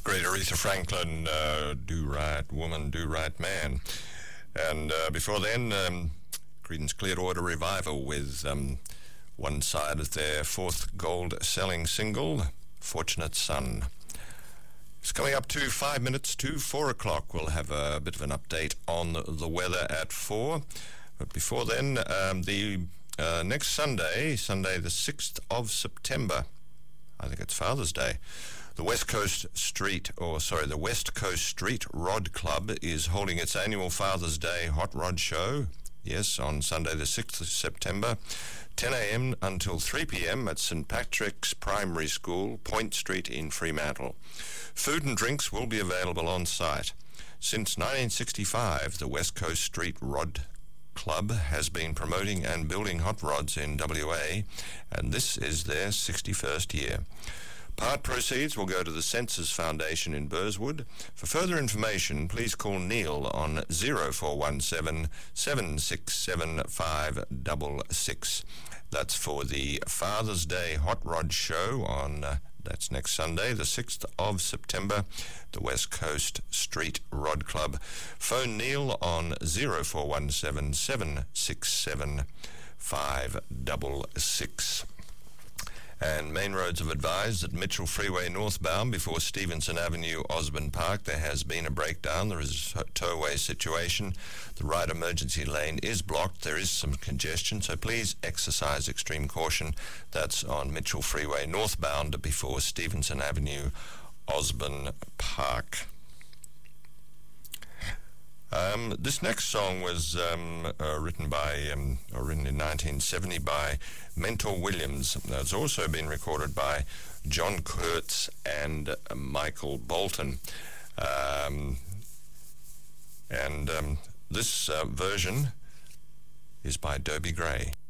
Great Aretha Franklin, Do Right Woman, Do Right Man. And before then, Creedence Clearwater Revival with one side of their fourth gold-selling single, Fortunate Son. It's coming up to 5 minutes to 4 o'clock. We'll have a bit of an update on the weather at 4. But before then, the next Sunday the 6th of September, I think it's Father's Day, the West Coast Street Rod Club is holding its annual Father's Day Hot Rod Show. Yes, on Sunday the 6th of September, 10 a.m. until 3 p.m. at St. Patrick's Primary School, Point Street in Fremantle. Food and drinks will be available on site. Since 1965, the West Coast Street Rod Club has been promoting and building hot rods in WA, and this is their 61st year. Part proceeds will go to the Census Foundation in Burswood. For further information, please call Neil on 0417 767 566. That's for the Father's Day Hot Rod Show on that's next Sunday, the 6th of September, the West Coast Street Rod Club. Phone Neil on 0417 767 566. And Main Roads have advised that Mitchell Freeway northbound before Stevenson Avenue, Osborne Park, there has been a breakdown. There is a towaway situation. The right emergency lane is blocked. There is some congestion, so please exercise extreme caution. That's on Mitchell Freeway northbound before Stevenson Avenue, Osborne Park. This next song was written in 1970 by Mentor Williams. It's also been recorded by John Kurtz and Michael Bolton. This version is by Dobie Gray.